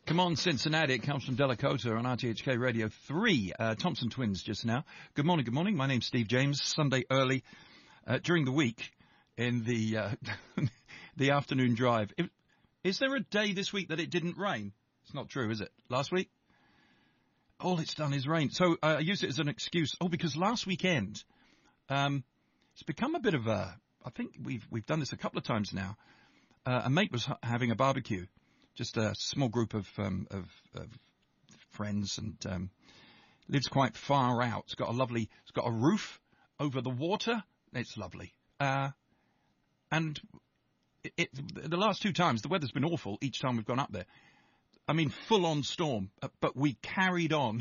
Come on, Cincinnati. It comes from Delacota on RTHK Radio 3. Thompson Twins just now. Good morning, good morning. My name's Steve James. Sunday early during the week in the the afternoon drive. Is there a day this week that it didn't rain? It's not true, is it? Last week? All it's done is rain. So I use it as an excuse. Oh, because last weekend, it's become a bit of a, I think we've done this a couple of times now. A mate was having a barbecue. Just a small group of friends, and lives quite far out. It's got a roof over the water. It's lovely. And the last two times, the weather's been awful each time we've gone up there. I mean, full on storm, but we carried on.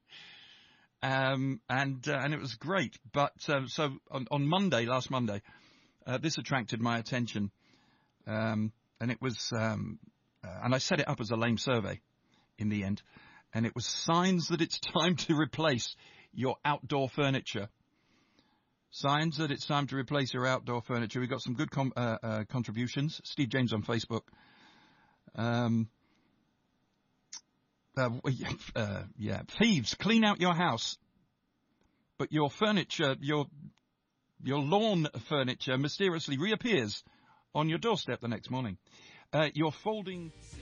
And it was great. But, so on Monday, last Monday, this attracted my attention. And it was, and I set it up as a lame survey in the end, and it was signs that it's time to replace your outdoor furniture. Signs that it's time to replace your outdoor furniture. We got some good contributions. Steve James on Facebook. Thieves clean out your house, but your furniture, your lawn furniture mysteriously reappears on your doorstep the next morning. You're folding